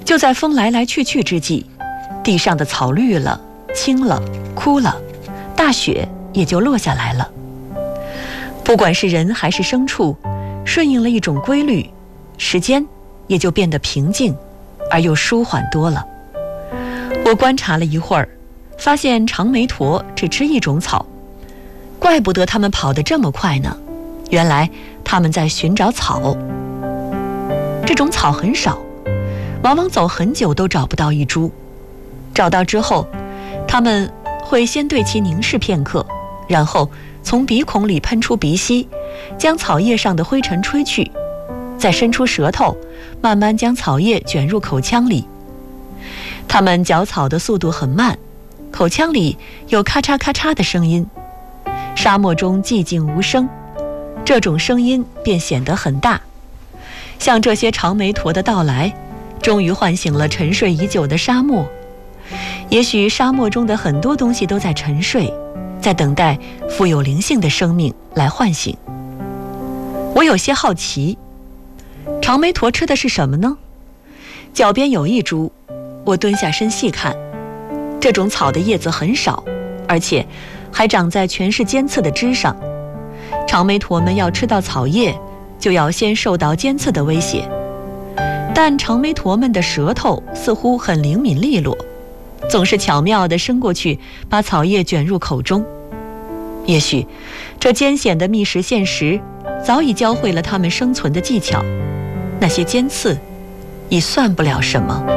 就在风来来去去之际，地上的草绿了、青了、枯了，大雪也就落下来了。不管是人还是牲畜，顺应了一种规律，时间也就变得平静而又舒缓多了。我观察了一会儿，发现长眉驼只吃一种草，怪不得它们跑得这么快呢，原来它们在寻找草。这种草很少，往往走很久都找不到一株。找到之后，它们会先对其凝视片刻，然后从鼻孔里喷出鼻息，将草叶上的灰尘吹去，再伸出舌头，慢慢将草叶卷入口腔里。它们嚼草的速度很慢，口腔里有咔嚓咔嚓的声音。沙漠中寂静无声，这种声音便显得很大。像这些长眉驼的到来，终于唤醒了沉睡已久的沙漠。也许沙漠中的很多东西都在沉睡，在等待富有灵性的生命来唤醒。我有些好奇，长眉驼吃的是什么呢？脚边有一株，我蹲下身细看，这种草的叶子很少，而且还长在全是尖刺的枝上。长眉驼们要吃到草叶，就要先受到尖刺的威胁。但长眉驼们的舌头似乎很灵敏利落，总是巧妙地伸过去，把草叶卷入口中。也许这艰险的觅食现实早已教会了它们生存的技巧，那些尖刺已算不了什么。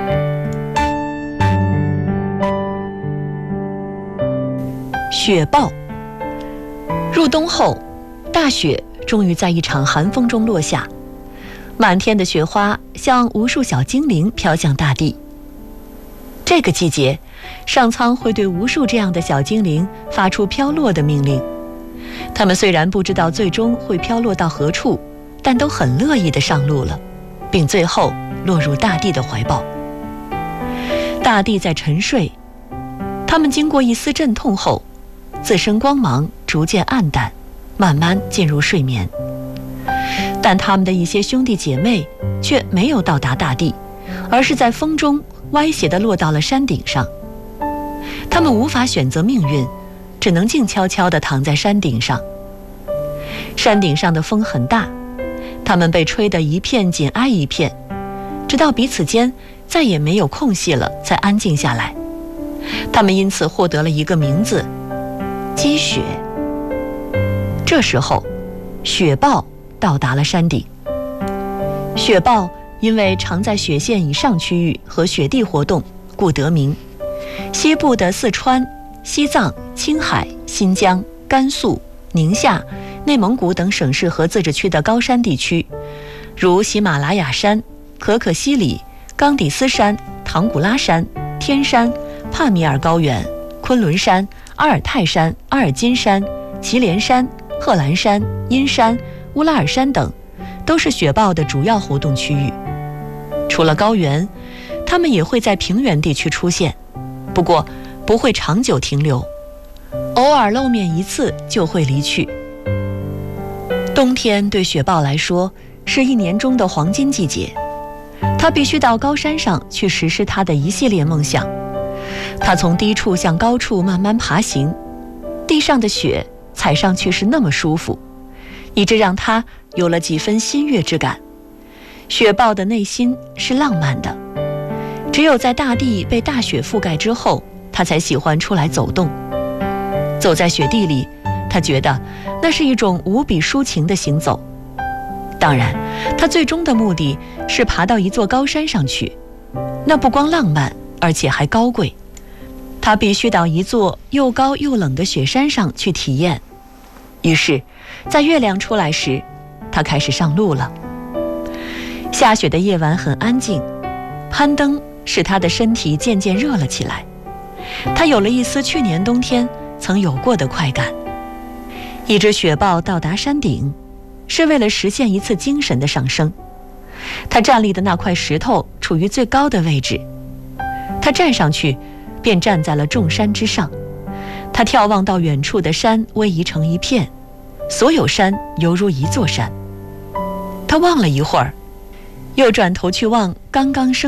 雪豹。入冬后，大雪终于在一场寒风中落下，满天的雪花像无数小精灵飘向大地。这个季节，上苍会对无数这样的小精灵发出飘落的命令。它们虽然不知道最终会飘落到何处，但都很乐意地上路了，并最后落入大地的怀抱。大地在沉睡，它们经过一丝阵痛后，自身光芒逐渐暗淡，慢慢进入睡眠。但他们的一些兄弟姐妹却没有到达大地，而是在风中歪斜地落到了山顶上。他们无法选择命运，只能静悄悄地躺在山顶上。山顶上的风很大，他们被吹得一片紧挨一片，直到彼此间再也没有空隙了，才安静下来。他们因此获得了一个名字——积雪。这时候，雪豹到达了山顶。雪豹因为常在雪线以上区域和雪地活动，故得名。西部的四川、西藏、青海、新疆、甘肃、宁夏、内蒙古等省市和自治区的高山地区，如喜马拉雅山、可可西里、冈底斯山、唐古拉山、天山、帕米尔高原、昆仑山、阿尔泰山、阿尔金山、祁连山、贺兰山、阴山、乌拉尔山等，都是雪豹的主要活动区域。除了高原，它们也会在平原地区出现，不过不会长久停留，偶尔露面一次就会离去。冬天对雪豹来说是一年中的黄金季节，它必须到高山上去实施它的一系列梦想。它从低处向高处慢慢爬行，地上的雪踩上去是那么舒服，以致让它有了几分新悦之感。雪豹的内心是浪漫的，只有在大地被大雪覆盖之后，它才喜欢出来走动。走在雪地里，它觉得那是一种无比抒情的行走。当然，它最终的目的是爬到一座高山上去，那不光浪漫，而且还高贵。它必须到一座又高又冷的雪山上去体验。于是，在月亮出来时，它开始上路了。下雪的夜晚很安静，攀登使它的身体渐渐热了起来。它有了一丝去年冬天曾有过的快感。一只雪豹到达山顶，是为了实现一次精神的上升。它站立的那块石头处于最高的位置，它站上去便站在了众山之上。它眺望到远处的山逶迤成一片，所有山犹如一座山。它望了一会儿，又转头去望刚刚升